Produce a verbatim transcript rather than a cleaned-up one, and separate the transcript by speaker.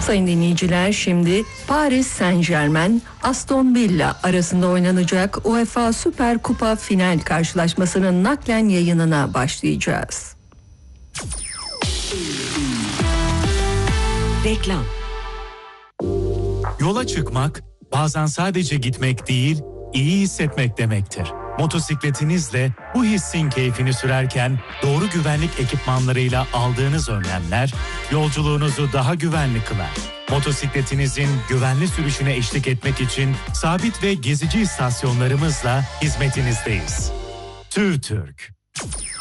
Speaker 1: Sayın dinleyiciler, şimdi Paris Saint-Germain Aston Villa arasında oynanacak UEFA Süper Kupa final karşılaşmasının naklen yayınına başlayacağız.
Speaker 2: Reklam.
Speaker 3: Yola çıkmak bazen sadece gitmek değil, iyi hissetmek demektir. Motosikletinizle bu hissin keyfini sürerken doğru güvenlik ekipmanlarıyla aldığınız önlemler yolculuğunuzu daha güvenli kılar. Motosikletinizin güvenli sürüşüne eşlik etmek için sabit ve gezici istasyonlarımızla hizmetinizdeyiz. TÜVTÜRK